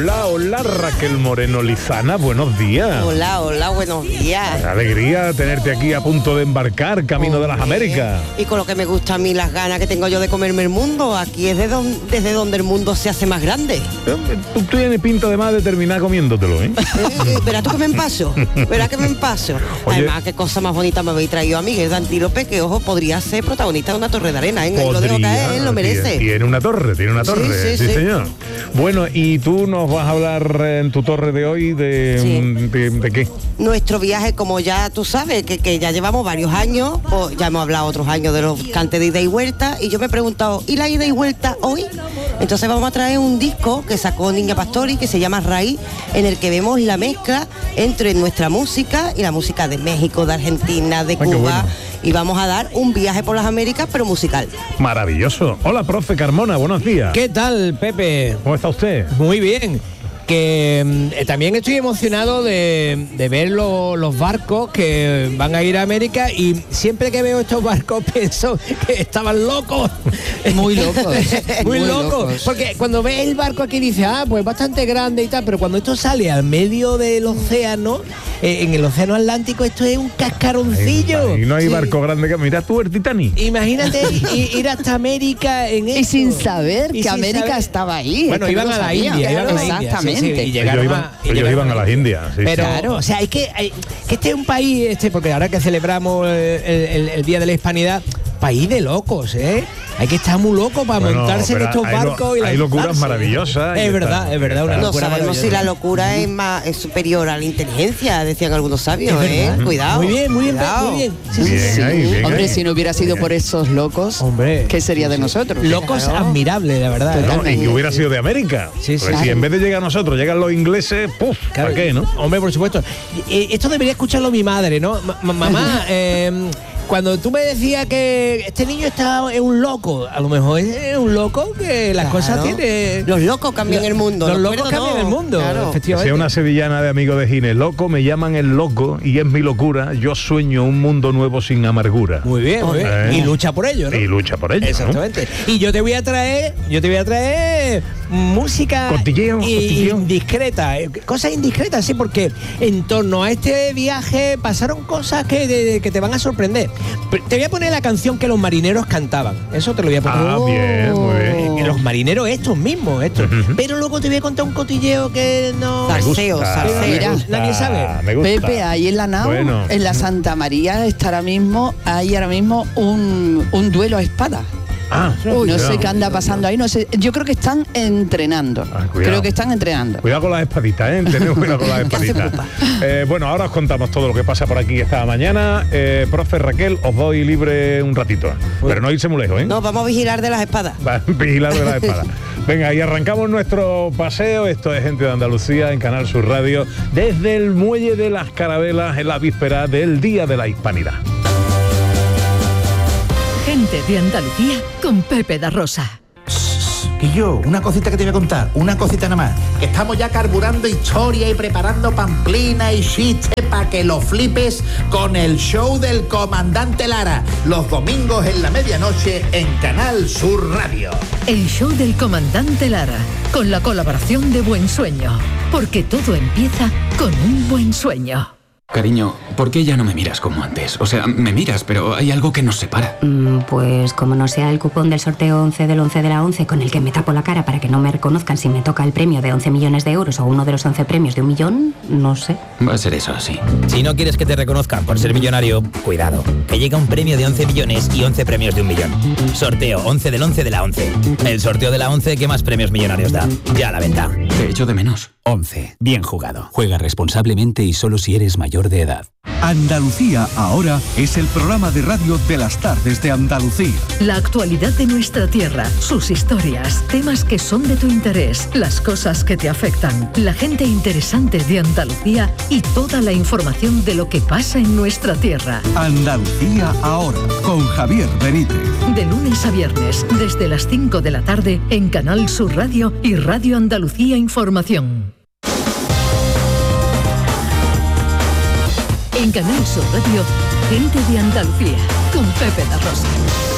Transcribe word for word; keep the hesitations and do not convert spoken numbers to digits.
Hola, hola, Raquel Moreno Lizana, buenos días. Hola, hola, buenos días. Alegría tenerte aquí a punto de embarcar, camino de las Américas. Y con lo que me gusta a mí, las ganas que tengo yo de comerme el mundo, aquí es de don, desde donde el mundo se hace más grande. Tú tienes pinta de más de terminar comiéndotelo, ¿eh? eh verás tú que me empaso, verás que me empaso. Oye, además, qué cosa más bonita me habéis traído a Miguel de Antílope, que ojo, podría ser protagonista de una torre de arena, ¿eh? Podría, lo dejo caer, él lo merece. Tiene una torre, tiene una torre, sí, sí, sí, sí señor. Bueno, y tú nos vas a hablar en tu torre de hoy de, sí. de, de, de qué. Nuestro viaje, como ya tú sabes, que, que ya llevamos varios años, pues ya hemos hablado otros años de los cantes de ida y vuelta, y yo me he preguntado, ¿y la ida y vuelta hoy? Entonces vamos a traer un disco que sacó Niña Pastori, que se llama Raíz, en el que vemos la mezcla entre nuestra música y la música de México, de Argentina, de Cuba. Ay, bueno. Y vamos a dar un viaje por las Américas, pero musical. Maravilloso. Hola, profe Carmona, buenos días. ¿Qué tal, Pepe? ¿Cómo está usted? Muy bien. Que eh, también estoy emocionado de, de ver lo, los barcos que van a ir a América, y siempre que veo estos barcos pienso que estaban locos. Muy locos. Muy, Muy locos. locos. Porque cuando ves el barco aquí dices, ah, pues bastante grande y tal, pero cuando esto sale al medio del océano, eh, en el océano Atlántico, esto es un cascaroncillo. Y no hay sí. barco grande que... Mira tú el Titanic. Imagínate ir hasta América en esto. Y sin saber y que sin América saber... estaba ahí. Bueno, iban a la India, iban a la India. Exactamente. Sí, sí, y ellos iban, a, y ellos iban a las Indias. Sí, pero, sí. claro, o sea, es que, hay, que este es un país, este, porque ahora que celebramos el, el, el Día de la Hispanidad, país de locos, ¿eh? Hay que estar muy loco para bueno, montarse en estos barcos. Lo, y hay locuras maravillosas. Es verdad, está, es verdad. Una no locura sabemos si la locura es más es superior a la inteligencia, decían algunos sabios, ¿eh? Cuidado. Muy bien, muy bien, cuidado. muy bien. Sí, bien, sí, sí. Ahí, bien Hombre, ahí. si no hubiera sido por esos locos, hombre, ¿qué sería de nosotros? Locos claro. admirables, la verdad. No, y que hubiera sido de América. Sí, sí. Pues si en vez de llegar a nosotros llegan los ingleses, ¡puf! Claro. ¿Para qué, no? Hombre, por supuesto. Esto debería escucharlo mi madre, ¿no? M- mamá, eh, cuando tú me decías que este niño está es un loco, a lo mejor es un loco que las claro. cosas tienen... Los locos cambian el mundo. Los locos cambian no. el mundo, claro. Efectivamente. Sea una sevillana de Amigo de Gines, loco, me llaman el loco y es mi locura, yo sueño un mundo nuevo sin amargura. Muy bien, muy bien. ¿Eh? Y lucha por ello, ¿no? Y lucha por ello, exactamente. ¿no? Y yo te voy a traer, yo te voy a traer música cotilleo, y, cotilleo. indiscreta, cosas indiscretas, sí, porque en torno a este viaje pasaron cosas que, de, que te van a sorprender. Te voy a poner la canción que los marineros cantaban. Eso te lo voy a poner. Ah, bien, muy bien. Eh, Los marineros estos mismos, estos. Uh-huh. Pero luego te voy a contar un cotilleo que no... Salseo, salseo. Mira, nadie sabe. Me gusta. Pepe, ahí en la nao, bueno. en la Santa María, está ahora mismo, hay ahora mismo un, un duelo a espada. Ah, Uy, no sé qué anda pasando ahí, no sé. Yo creo que están entrenando. Ah, creo que están entrenando. Cuidado con las espaditas, ¿eh? Tenemos cuidado con las espaditas. eh, bueno, ahora os contamos todo lo que pasa por aquí esta mañana. Eh, profe Raquel, os doy libre un ratito. Pero no irse muy lejos, ¿eh? No, vamos a vigilar de las espadas. Va, vigilar de las espadas. Venga, y arrancamos nuestro paseo. Esto es Gente de Andalucía en Canal Sur Radio, desde el Muelle de las Carabelas en la víspera del Día de la Hispanidad. Gente de Andalucía con Pepe da Rosa. Que yo, una cosita que te voy a contar, una cosita nada más. Que estamos ya carburando historia y preparando pamplina y chistes para que lo flipes con el show del Comandante Lara. Los domingos en la medianoche en Canal Sur Radio. El show del Comandante Lara, con la colaboración de Buen Sueño. Porque todo empieza con un buen sueño. Cariño, ¿por qué ya no me miras como antes? O sea, me miras, pero hay algo que nos separa. Mm, pues como no sea el cupón del sorteo once del once de la once con el que me tapo la cara para que no me reconozcan si me toca el premio de once millones de euros o uno de los once premios de un millón, no sé. Va a ser eso así. Si no quieres que te reconozcan por ser millonario, cuidado, que llega un premio de once millones y once premios de un millón. Sorteo once del once de la once. El sorteo de la once que más premios millonarios da. Ya a la venta. Te echo de menos. once. Bien jugado. Juega responsablemente y solo si eres mayor de edad. Andalucía Ahora es el programa de radio de las tardes de Andalucía. La actualidad de nuestra tierra, sus historias, temas que son de tu interés, las cosas que te afectan, la gente interesante de Andalucía y toda la información de lo que pasa en nuestra tierra. Andalucía Ahora, con Javier Benítez. De lunes a viernes, desde las cinco de la tarde, en Canal Sur Radio y Radio Andalucía Información. En Canal Sur Radio, Gente de Andalucía, con Pepe da Rosa.